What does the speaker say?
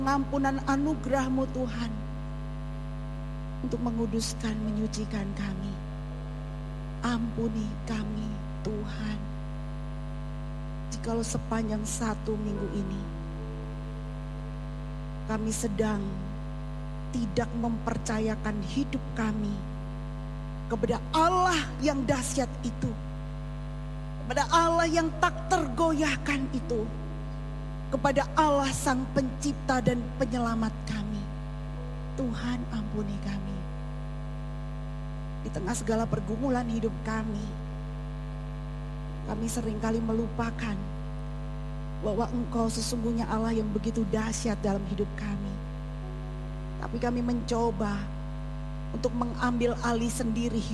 pengampunan anugerah-Mu Tuhan, untuk menguduskan, menyucikan kami. Ampuni kami Tuhan, jikalau sepanjang 1 minggu ini kami sedang tidak mempercayakan hidup kami kepada Allah yang dahsyat itu, kepada Allah yang tak tergoyahkan itu, kepada Allah Sang Pencipta dan Penyelamat kami. Tuhan, ampuni kami. Di tengah segala pergumulan hidup kami seringkali melupakan bahwa Engkau sesungguhnya Allah yang begitu dahsyat dalam hidup kami. Tapi kami mencoba untuk mengambil alih sendiri